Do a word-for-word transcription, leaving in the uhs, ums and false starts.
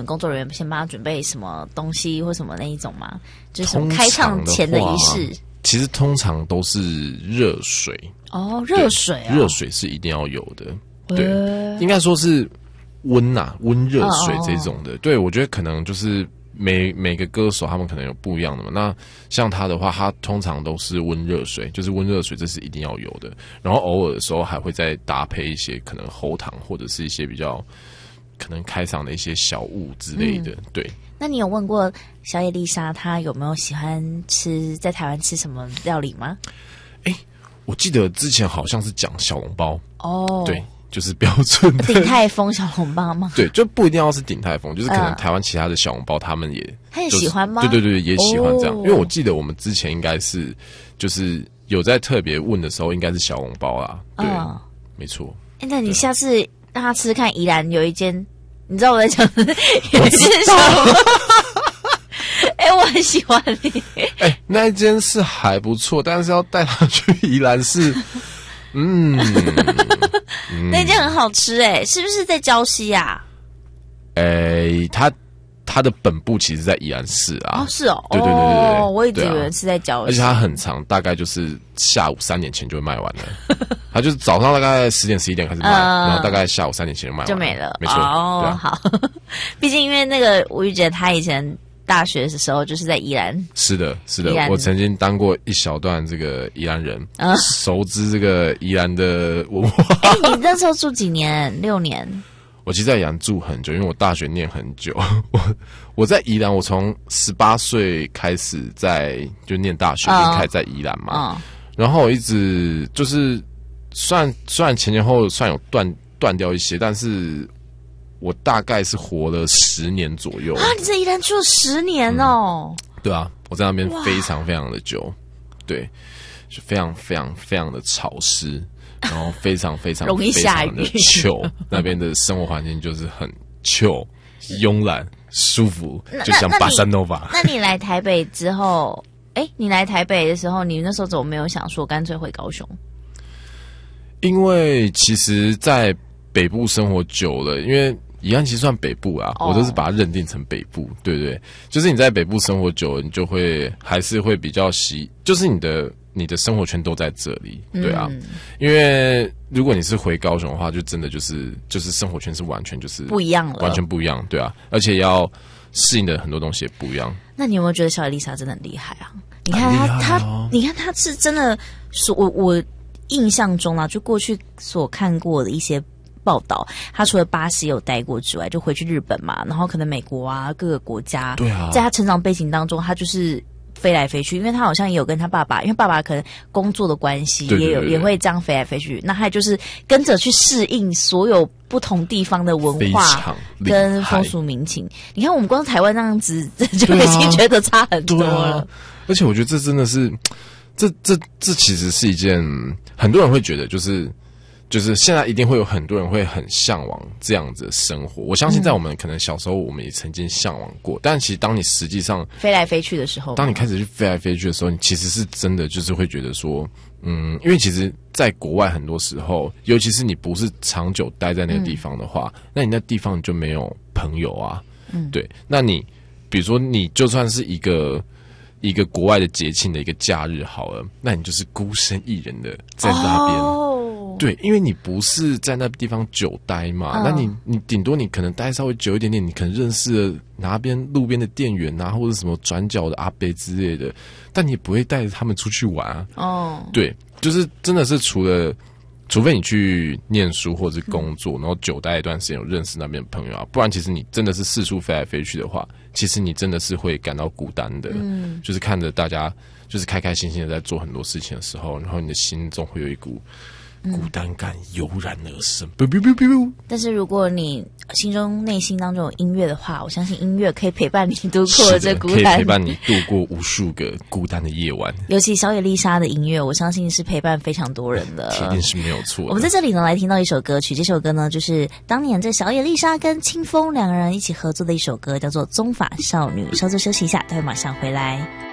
们工作人员先帮他准备什么东西或什么那一种吗？就是什么开唱前的仪式？ 其实通常都是热水哦，热水啊， 热水是一定要有的。对，应该说是温呐、啊，温热水这种的。哦哦对，我觉得可能就是每每个歌手他们可能有不一样的嘛。那像他的话，他通常都是温热水，就是温热水，这是一定要有的。然后偶尔的时候还会再搭配一些可能喉糖或者是一些比较可能开嗓的一些小物之类的。嗯、对。 那你有问过小野丽莎她有没有喜欢吃在台湾吃什么料理吗？ 哎、欸，我记得之前好像是讲小笼包哦， 对，就是标准的鼎泰丰小笼包吗？ 对，就不一定要是鼎泰丰，就是可能台湾其他的小笼包他们也他也喜欢吗？ 对对对，也喜欢这样。哦、因为我记得我们之前应该是就是有在特别问的时候，应该是小笼包啦。对，哦、没错。 哎、欸，那你下次让他吃吃看，宜兰有一间。你知道我在讲的有一间小笼包，哎、欸，我很喜欢你。 哎、欸，那一间是还不错，但是要带他去宜兰是，嗯， 嗯那间很好吃哎、欸，是不是在礁溪啊？ 哎、欸，他他的本部其实在宜兰市啊。 哦，是哦， 对对对对对， 哦，我一直以为是在礁溪、啊， 而且它很长，大概就是下午三点前就会卖完了。它就是早上大概十点十一点开始卖，呃、然后大概下午三点前就卖完了， 就没了。 没错， 哦， 啊、 好。毕竟因为那个吴玉洁她以前大学的时候就是在宜兰。 是的，是的，我曾经当过一小段这个宜兰人，呃、熟知这个宜兰的文化。 哎、欸，你那时候住几年？六年。 我其实在宜兰住很久，因为我大学念很久。我我在宜兰，我从十八岁开始在就念大学，就开始在宜兰嘛。 哦、 然后我一直就是虽然虽然前前后后算有断断掉一些，但是我大概是活了十年左右啊！你在宜兰住了十年哦、 嗯？对啊，我在那边非常非常的久，对，就非常非常非常的潮湿。然后非常非常容易下雨， 非常的 chill， 那边的生活环境就是很 chill、慵懒、舒服，就像巴塞诺瓦。 那你来台北之后，哎，你来台北的时候，你那时候怎么没有想说干脆回高雄？ 因为其实，在北部生活久了，因为宜兰其实算北部啊，哦、我都是把它认定成北部，对不对？就是你在北部生活久了，你就会还是会比较习，就是你的。你的生活圈都在这里，对啊，嗯、因为如果你是回高雄的话，就真的就是就是生活圈是完全就是不一样了， 完全不一样，对啊，而且要适应的很多东西也不一样。 那你有没有觉得小野丽莎真的很厉害啊？你看她，她、哦，你看她是真的，我我印象中啊，就过去所看过的一些报道，她除了巴西有待过之外，就回去日本嘛，然后可能美国啊各个国家， 对啊， 在她成长背景当中，她就是飞来飞去，因为他好像也有跟他爸爸，因为爸爸可能工作的关系，也有也会这样飞来飞去。那他就是跟着去适应所有不同地方的文化跟风俗民情。你看，我们光台湾那样子就已经觉得差很多了。 啊、而且我觉得这真的是，这这这其实是一件很多人会觉得就是。就是现在一定会有很多人会很向往这样子的生活，我相信在我们可能小时候我们也曾经向往过，嗯、但其实当你实际上飞来飞去的时候， 当你开始去飞来飞去的时候，你其实是真的就是会觉得说，嗯，因为其实在国外很多时候，尤其是你不是长久待在那个地方的话，嗯、那你那地方就没有朋友啊，嗯，对，那你比如说你就算是一个一个国外的节庆的一个假日好了，那你就是孤身一人的在那边。哦对，因为你不是在那地方久待嘛，嗯、那你你顶多你可能待稍微久一点点，你可能认识了哪边路边的店员啊，或者什么转角的阿伯之类的，但你也不会带着他们出去玩啊。哦，对，就是真的是除了，除非你去念书或者是工作，嗯、然后久待一段时间有认识那边的朋友啊，不然其实你真的是四处飞来飞去的话，其实你真的是会感到孤单的。嗯，就是看着大家就是开开心心的在做很多事情的时候，然后你的心中会有一股孤单感油然而生。嗯、 但是如果你心中内心当中有音乐的话，我相信音乐可以陪伴你度过这孤单， 可以陪伴你度过无数个孤单的夜晚。 尤其小野丽莎的音乐，我相信是陪伴非常多人的， 铁定是没有错的。 我们在这里呢来听到一首歌曲，这首歌呢就是当年这小野丽莎跟清风两个人一起合作的一首歌，叫做《宗法少女》。稍作休息一下，待会马上回来。